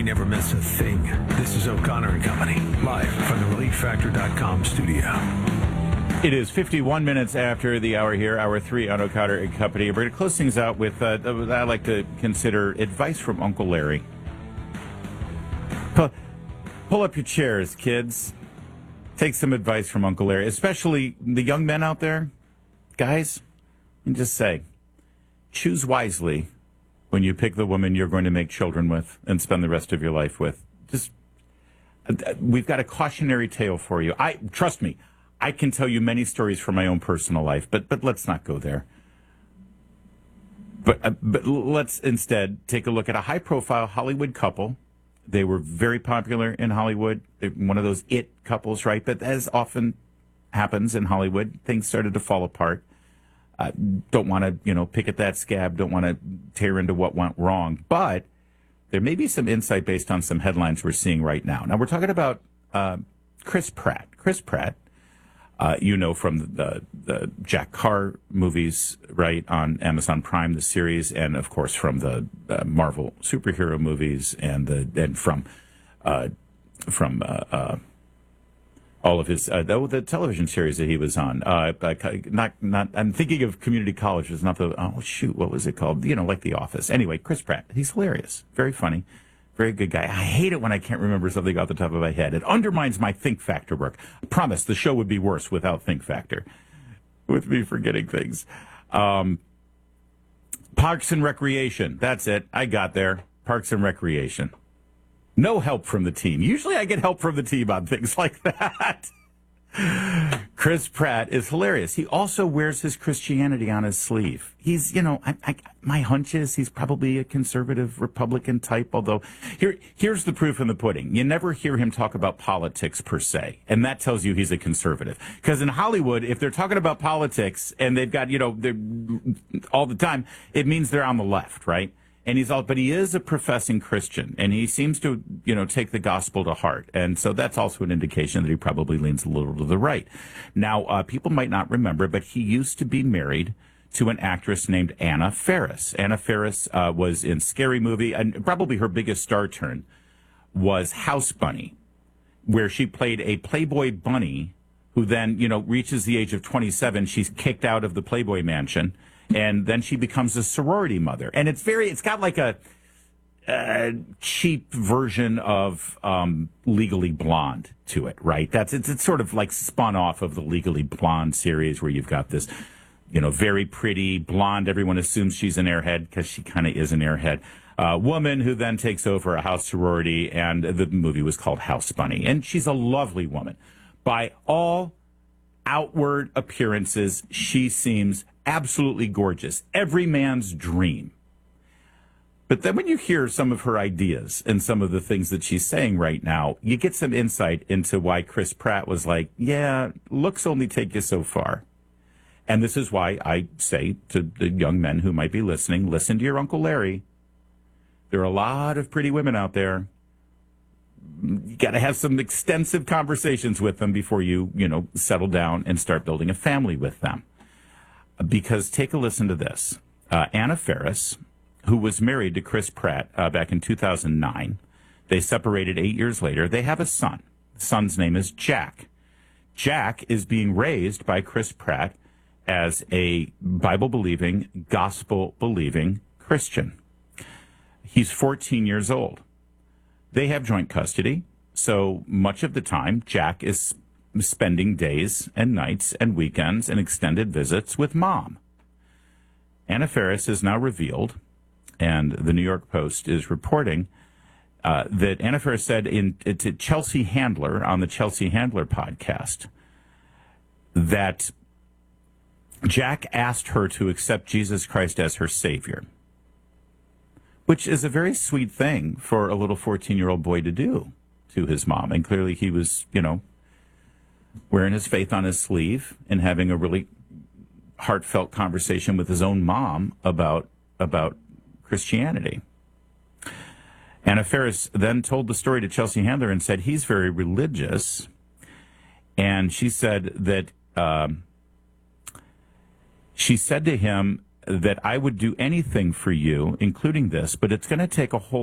never miss a thing. This is O'Connor and Company, live from the ReliefFactor.com studio. It is 51 minutes after the hour here, hour 3 on O'Connor and Company. We're going to close things out with what I like to consider advice from Uncle Larry. Pull up your chairs, kids. Take some advice from Uncle Larry, especially the young men out there. Guys, and just say, choose wisely when you pick the woman you're going to make children with and spend the rest of your life with. We've got a cautionary tale for you. Trust me, I can tell you many stories from my own personal life, but let's not go there. But let's instead take a look at a high-profile Hollywood couple. They were very popular in Hollywood. They're one of those it couples, right? But as often happens in Hollywood, things started to fall apart. Don't want to, pick at that scab. Don't want to tear into what went wrong. But there may be some insight based on some headlines we're seeing right now. Now, we're talking about Chris Pratt. Chris Pratt, from the Jack Carr movies, right, on Amazon Prime, the series, and, of course, from the Marvel superhero movies and from all of his the television series that he was on. I'm thinking of Community College. It's not what was it called? Like The Office. Anyway, Chris Pratt. He's hilarious. Very funny. Very good guy. I hate it when I can't remember something off the top of my head. It undermines my Think Factor work. I promise the show would be worse without Think Factor. With me forgetting things. Parks and Recreation. That's it. I got there. Parks and Recreation. No help from the team. Usually I get help from the team on things like that. Chris Pratt is hilarious. He also wears his Christianity on his sleeve. He's, my hunch is he's probably a conservative Republican type, although here's the proof in the pudding. You never hear him talk about politics per se, and that tells you he's a conservative. Because in Hollywood, if they're talking about politics and they've got, they're all the time, it means they're on the left, right? And but he is a professing Christian, and he seems to, take the gospel to heart. And so that's also an indication that he probably leans a little to the right. Now, people might not remember, but he used to be married to an actress named Anna Faris. Anna Faris was in Scary Movie, and probably her biggest star turn was House Bunny, where she played a Playboy bunny who then, reaches the age of 27. She's kicked out of the Playboy mansion. And then she becomes a sorority mother. And it's got like a cheap version of Legally Blonde to it, right? It's sort of like spun off of the Legally Blonde series where you've got this, very pretty blonde. Everyone assumes she's an airhead because she kind of is an airhead. Woman who then takes over a house sorority, and the movie was called House Bunny. And she's a lovely woman. By all outward appearances, she seems absolutely gorgeous. Every man's dream. But then when you hear some of her ideas and some of the things that she's saying right now, you get some insight into why Chris Pratt was like, yeah, looks only take you so far. And this is why I say to the young men who might be listening, listen to your Uncle Larry. There are a lot of pretty women out there. You got to have some extensive conversations with them before you, settle down and start building a family with them. Because take a listen to this. Anna Faris, who was married to Chris Pratt back in 2009, they separated 8 years later. They have a son. The son's name is Jack. Jack is being raised by Chris Pratt as a Bible-believing, gospel-believing Christian. He's 14 years old. They have joint custody, so much of the time, Jack is spending days and nights and weekends and extended visits with Mom. Anna Faris has now revealed, and the New York Post is reporting, that Anna Faris said to Chelsea Handler on the Chelsea Handler podcast that Jack asked her to accept Jesus Christ as her Savior, which is a very sweet thing for a little 14-year-old boy to do to his mom. And clearly he was, wearing his faith on his sleeve and having a really heartfelt conversation with his own mom about Christianity. Anna Faris then told the story to Chelsea Handler and said he's very religious. And she said that she said to him that I would do anything for you, including this, but it's going to take a whole